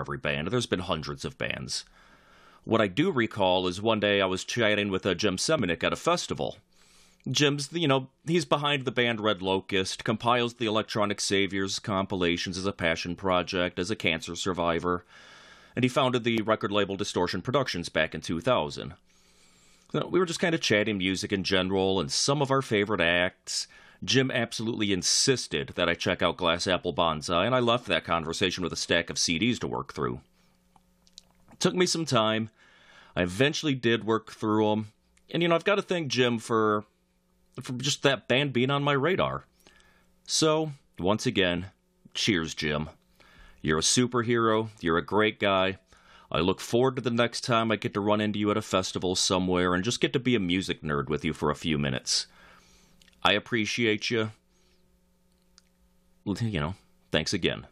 every band. There's been hundreds of bands. What I do recall is one day I was chatting with Jim Semenik at a festival. Jim's, he's behind the band Red Locust, compiles the Electronic Saviors compilations as a passion project, as a cancer survivor, and he founded the record label Distortion Productions back in 2000. We were just kind of chatting music in general and some of our favorite acts. Jim absolutely insisted that I check out Glass Apple Bonsai, and I left that conversation with a stack of CDs to work through. It took me some time. I eventually did work through them, and I've got to thank Jim for just that band being on my radar. So, once again, cheers, Jim. You're a superhero, you're a great guy. I look forward to the next time I get to run into you at a festival somewhere and just get to be a music nerd with you for a few minutes. I appreciate you. Thanks again.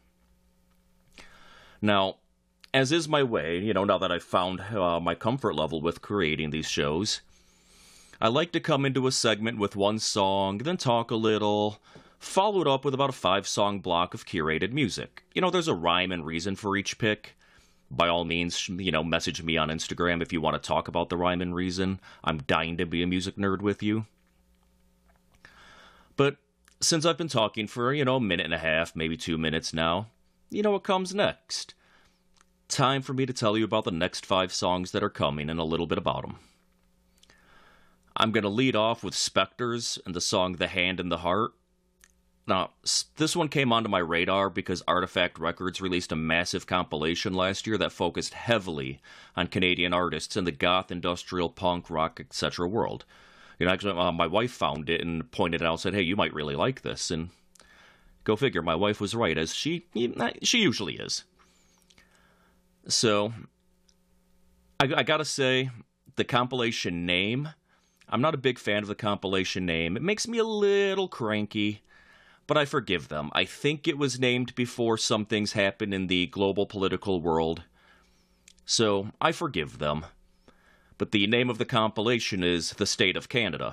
Now, as is my way, now that I've found my comfort level with creating these shows, I like to come into a segment with one song, then talk a little, followed up with about a 5-song block of curated music. There's a rhyme and reason for each pick. By all means, message me on Instagram if you want to talk about the rhyme and reason. I'm dying to be a music nerd with you. But since I've been talking for, a minute and a half, maybe 2 minutes now, what comes next? Time for me to tell you about the next 5 songs that are coming and a little bit about them. I'm going to lead off with Spectres and the song The Hand and the Heart. Now, this one came onto my radar because Artifact Records released a massive compilation last year that focused heavily on Canadian artists in the goth, industrial, punk, rock, etc. world. Actually, my wife found it and pointed it out and said, hey, you might really like this. And go figure, my wife was right, as she usually is. So, I gotta say, the compilation name, I'm not a big fan of the compilation name. It makes me a little cranky, but I forgive them. I think it was named before some things happened in the global political world, so I forgive them. But the name of the compilation is The State of Canada.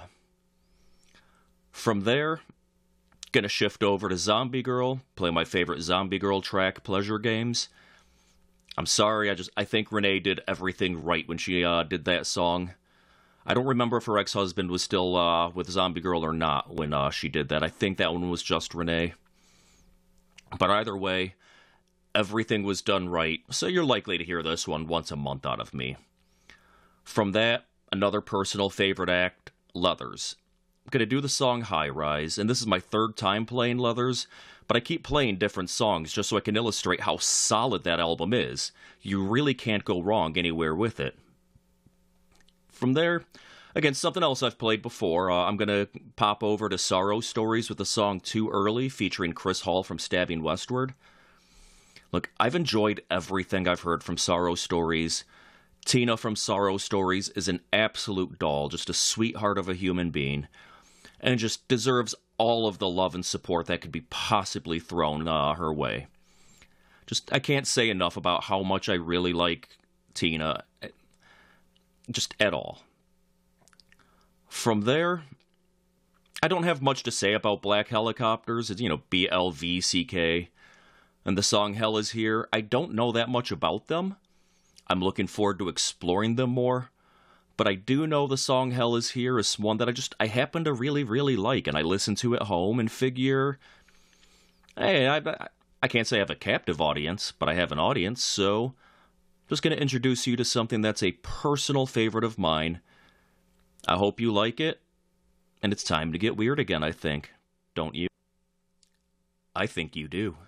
From there, gonna shift over to Zombie Girl, play my favorite Zombie Girl track, Pleasure Games. I'm sorry, I think Renee did everything right when she did that song. I don't remember if her ex-husband was still with Zombie Girl or not when she did that. I think that one was just Renee. But either way, everything was done right, so you're likely to hear this one once a month out of me. From that, another personal favorite act, Leathers. I'm going to do the song High Rise, and this is my 3rd time playing Leathers, but I keep playing different songs just so I can illustrate how solid that album is. You really can't go wrong anywhere with it. From there, again, something else I've played before, I'm going to pop over to Sorrow Stories with the song Too Early, featuring Chris Hall from Stabbing Westward. Look, I've enjoyed everything I've heard from Sorrow Stories. Tina from Sorrow Stories is an absolute doll, just a sweetheart of a human being, and just deserves all of the love and support that could be possibly thrown her way. I can't say enough about how much I really like Tina, just at all. From there, I don't have much to say about Black Helicopters. It's, BLVCK, and the song Hell Is Here. I don't know that much about them. I'm looking forward to exploring them more. But I do know the song Hell Is Here is one that I happen to really, really like, and I listen to at home and figure, hey, I can't say I have a captive audience, but I have an audience, so just going to introduce you to something that's a personal favorite of mine. I hope you like it, and it's time to get weird again, I think. Don't you? I think you do.